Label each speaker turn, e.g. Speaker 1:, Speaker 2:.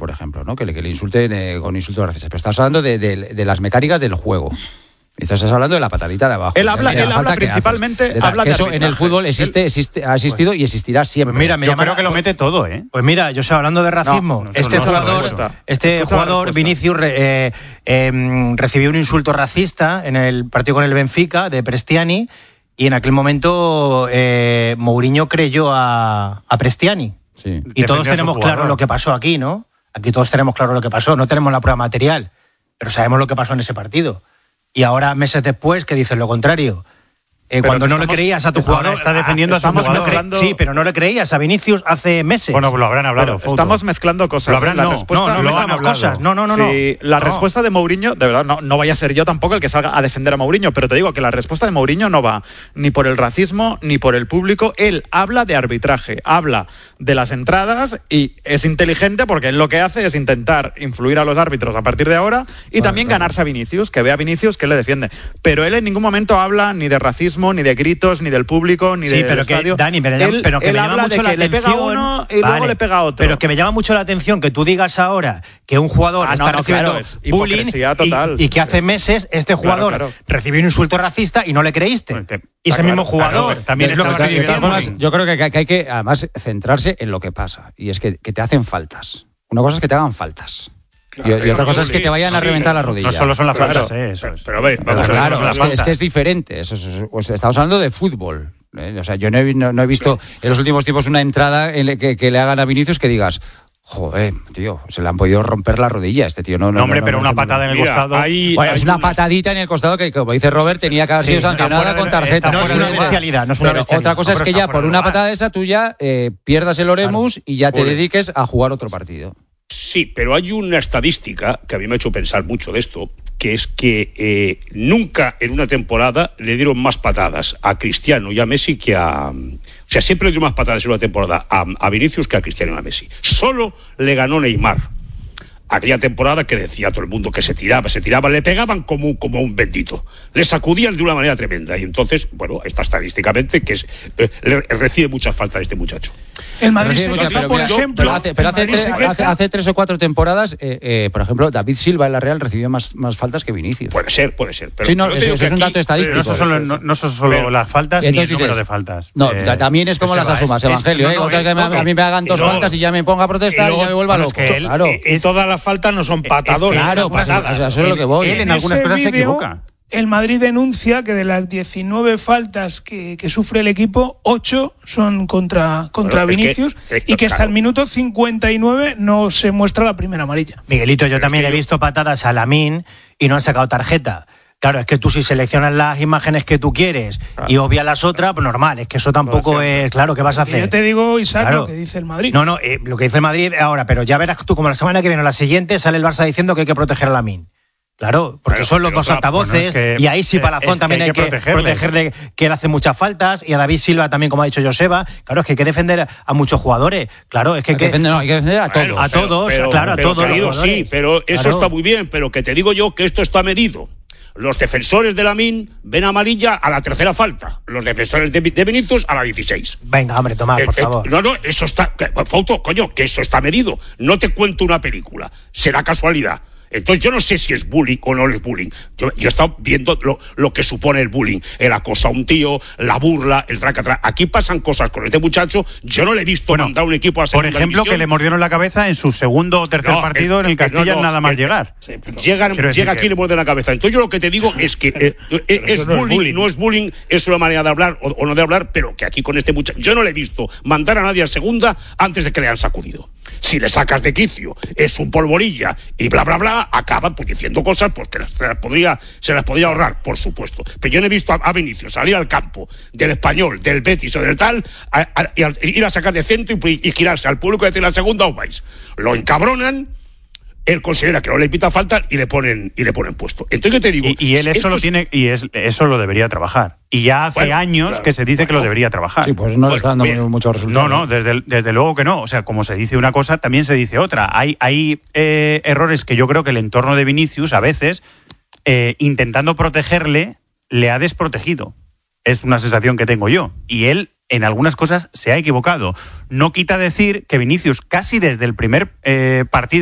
Speaker 1: por ejemplo, ¿no? Que le insulten con insultos racistas. Pero estás hablando de las mecánicas del juego. Estás hablando de la patadita de abajo.
Speaker 2: Él habla principalmente habla de
Speaker 1: eso en el fútbol ha existido y existirá siempre.
Speaker 3: Pues mira, yo creo que lo mete todo, ¿eh? Pues mira, yo estoy hablando de racismo. Este jugador Vinicius recibió un insulto racista en el partido con el Benfica de Prestiani y en aquel momento Mourinho creyó a Prestiani.
Speaker 1: Sí.
Speaker 3: Y todos tenemos claro lo que pasó aquí, ¿no? Aquí todos tenemos claro lo que pasó. No tenemos la prueba material, pero sabemos lo que pasó en ese partido. Y ahora, meses después, que dices lo contrario. Cuando no le creías a tu jugador...
Speaker 2: Está defendiendo a su jugador.
Speaker 3: Sí, pero no le creías a Vinicius hace meses.
Speaker 2: Bueno, lo habrán hablado. Estamos mezclando cosas.
Speaker 3: No mezclamos cosas. No.
Speaker 2: Sí, la respuesta de Mourinho, de verdad, no vaya a ser yo tampoco el que salga a defender a Mourinho, pero te digo que la respuesta de Mourinho no va ni por el racismo ni por el público. Él habla de arbitraje, habla de las entradas y es inteligente porque él lo que hace es intentar influir a los árbitros a partir de ahora y también ganarse a Vinicius, que vea a Vinicius que él le defiende. Pero él en ningún momento habla ni de racismo, ni de gritos, ni del público, ni del estadio.
Speaker 3: Dani, pero que me llama mucho la atención.
Speaker 2: Le pega a uno y luego le pega a otro.
Speaker 3: Pero que me llama mucho la atención que tú digas ahora que un jugador está recibiendo bullying y que hace meses este jugador recibió un insulto racista y no le creíste. Y ese mismo jugador también es lo que estoy diciendo.
Speaker 1: Yo creo que hay que, además, centrarse en lo que pasa. Y es que te hacen faltas. Una cosa es que te hagan faltas. Claro, y otra cosa es que te vayan a reventar la rodilla.
Speaker 3: No solo son las faltas, eso es.
Speaker 2: Pero vamos
Speaker 1: es que es diferente. Estamos hablando de fútbol. O sea, yo no he visto en los últimos tiempos una entrada en que le hagan a Vinicius que digas, joder, tío, se le han podido romper la rodilla a este tío.
Speaker 3: Pero una patada en el costado.
Speaker 1: Es una patadita en el costado que, como dice Robert, tenía que haber sido sancionada con tarjeta.
Speaker 3: No es una bestialidad.
Speaker 1: Otra cosa es que ya por una patada esa tú ya pierdas el Oremus y ya te dediques a jugar otro partido.
Speaker 4: Sí, pero hay una estadística que a mí me ha hecho pensar mucho de esto, que es que nunca en una temporada le dieron más patadas a Cristiano y a Messi que a... O sea, siempre le dieron más patadas en una temporada a Vinicius que a Cristiano y a Messi. Solo le ganó Neymar. Aquella temporada que decía todo el mundo que se tiraba, le pegaban como un bendito. Le sacudían de una manera tremenda. Y entonces, bueno, está estadísticamente que recibe muchas faltas este muchacho.
Speaker 5: El Madrid se queja, por ejemplo...
Speaker 1: Hace 3 o 4 temporadas, por ejemplo, David Silva en la Real recibió más faltas que Vinicius.
Speaker 4: Puede ser. Pero
Speaker 1: sí, eso es un dato estadístico.
Speaker 3: No son solo las faltas ni el número de faltas.
Speaker 1: No, también es como las asumas, Evangelio. A mí me hagan 2 faltas y ya me pongo a protestar y ya me vuelva loco. Claro.
Speaker 6: Y todas las faltas no son patadoras.
Speaker 1: Claro, eso es lo que voy.
Speaker 3: Él en algunas cosas se equivoca.
Speaker 5: El Madrid denuncia que de las 19 faltas que sufre el equipo, 8 son contra Vinicius y que hasta el minuto 59 no se muestra la primera amarilla.
Speaker 3: Miguelito, yo también he visto patadas a Lamine y no han sacado tarjeta. Claro, es que tú si seleccionas las imágenes que tú quieres y obvias las otras, pues normal, es que eso tampoco es... Claro, ¿qué vas a hacer?
Speaker 5: Yo te digo, Isaac, lo que dice el Madrid.
Speaker 3: No, lo que dice el Madrid ahora, pero ya verás tú como la semana que viene o la siguiente sale el Barça diciendo que hay que proteger a Lamine. Claro, porque son los dos altavoces y ahí sí Palazón también hay que protegerle, que él hace muchas faltas, y a David Silva también, como ha dicho Joseba. Claro, es que hay que defender a muchos jugadores. Claro, es que hay que defender a todos. A todos.
Speaker 4: Sí, pero eso está muy bien, pero que te digo yo que esto está medido. Los defensores de Lamine ven amarilla a la 3ª falta. Los defensores de Vinicius a la 16.
Speaker 3: Venga, hombre, Tomás, por favor.
Speaker 4: Eso está... Fauto, coño, que eso está medido. No te cuento una película. Será casualidad. Entonces yo no sé si es bullying o no es bullying. Yo he estado viendo lo que supone el bullying. El acoso a un tío, la burla, el traca. Aquí pasan cosas con este muchacho. Yo no le he visto mandar un equipo a segunda
Speaker 2: división. Por ejemplo, que le mordieron la cabeza en su segundo o tercer partido en el Castilla nada más llegar.
Speaker 4: Llega aquí y le muerde la cabeza. Entonces yo lo que te digo es que es bullying, no es bullying, es una manera de hablar o no de hablar, pero que aquí con este muchacho... Yo no le he visto mandar a nadie a segunda antes de que le han sacudido. Si le sacas de quicio, es un polvorilla y bla, bla, bla, acaban pues diciendo cosas pues que se las podría ahorrar, por supuesto. Pero yo no he visto a Vinicius salir al campo del Español, del Betis o del tal, ir a sacar de centro y girarse al público y decir la segunda os vais. Lo encabronan, él considera que no le pita falta y le ponen puesto. Entonces yo te digo...
Speaker 2: Y él eso lo tiene, y eso lo debería trabajar. Y ya hace años que se dice que lo debería trabajar.
Speaker 1: Sí, pues no le está dando muchos resultados.
Speaker 2: No, desde luego que no. O sea, como se dice una cosa, también se dice otra. Hay errores que yo creo que el entorno de Vinicius, a veces, intentando protegerle, le ha desprotegido. Es una sensación que tengo yo. Y él, en algunas cosas, se ha equivocado. No quita decir que Vinicius, casi desde el primer partido,